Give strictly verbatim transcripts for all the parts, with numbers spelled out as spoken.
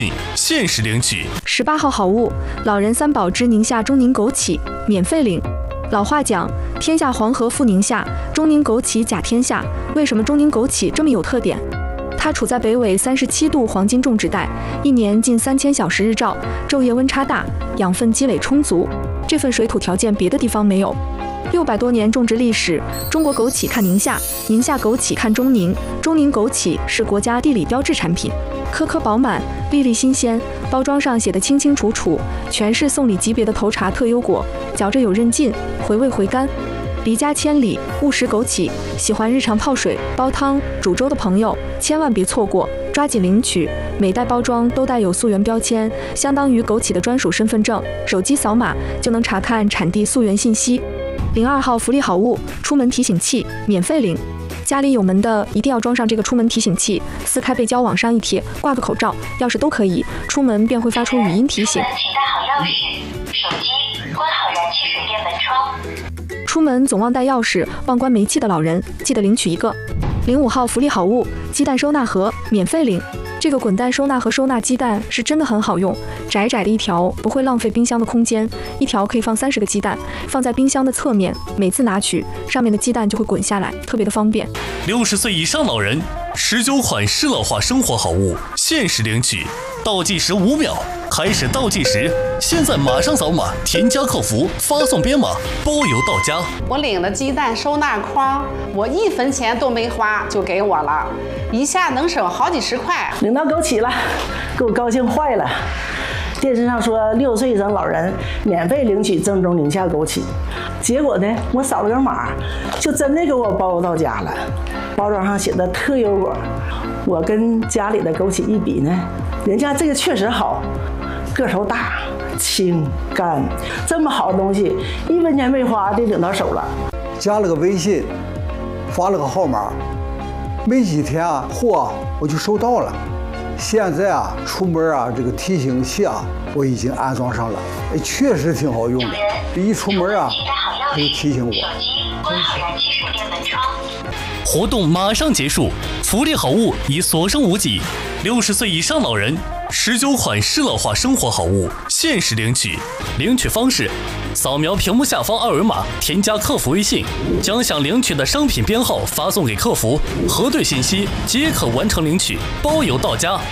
限时领取。 十八号好物，老人三宝之宁夏中宁枸杞，免费领。老话讲，天下黄河赴宁夏，中宁枸杞甲天下。为什么中宁枸杞这么有特点？它处在北纬三十七度黄金种植带，一年近三千小时日照，昼夜温差大，养分积累充足。这份水土条件别的地方没有。六百多年种植历史，中国枸杞看宁夏，宁夏枸杞看中宁。中宁枸杞是国家地理标志产品，颗颗饱满，粒粒新鲜，包装上写得清清楚楚，全是送礼级别的头茬特优果，嚼着有韧劲，回味回甘。离家千里，勿食枸杞。喜欢日常泡水、煲汤、煮粥的朋友，千万别错过，抓紧领取。每袋包装都带有溯源标签，相当于枸杞的专属身份证，手机扫码就能查看产地溯源信息。零二号福利好物，出门提醒器，免费领。家里有门的一定要装上这个出门提醒器，撕开背胶往上一贴，挂个口罩、钥匙都可以，出门便会发出语音提醒。 请带好钥匙、手机，关好燃气水电门窗。 出门总忘带钥匙、忘关煤气的老人，记得领取一个。零五号福利好物，鸡蛋收纳盒，免费领。这个滚蛋收纳盒收纳鸡蛋是真的很好用，窄窄的一条不会浪费冰箱的空间，一条可以放三十个鸡蛋，放在冰箱的侧面，每次拿取上面的鸡蛋就会滚下来，特别的方便。 六十岁以上老人，十九款适老化生活好物限时领取，倒计时五秒，开始倒计时，现在马上扫码，添加客服，发送编码，包邮到家。 我领了鸡蛋收纳筐，我一分钱都没花就给我了，一下能省好几十块。 领到枸杞了，给我高兴坏了。电视上说六十岁以上老人免费领取正宗宁夏枸杞，结果呢，我扫了个码，就真的给我包邮到家了。包装上写的特优果，我跟家里的枸杞一比呢，人家这个确实好，个头大、清干，这么好的东西，一分钱没花就领到手了。 加了个微信，发了个号码，没几天啊，货啊我就收到了。现在啊，出门啊，这个提醒器啊，我已经安装上了，哎，确实挺好用的。一出门啊，它就提醒我。 手机关好燃气水电门窗。 活动马上结束，福利好物已所剩无几。六十岁以上老人，十九款适老化生活好物限时领取。领取方式：扫描屏幕下方二维码，添加客服微信，将想领取的商品编号发送给客服，核对信息即可完成领取，包邮到家。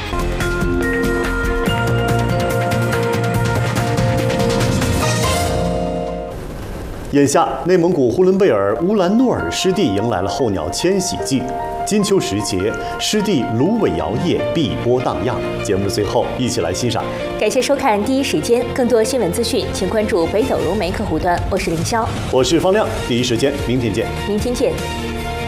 眼下，内蒙古呼伦贝尔乌兰诺尔湿地迎来了候鸟迁徙季。金秋时节，湿地芦苇摇曳，碧波荡漾。节目的最后，一起来欣赏。 感谢收看第一时间，更多新闻资讯，请关注北斗融媒客户端。我是凌霄， 我是方亮，第一时间，明天见。 明天见。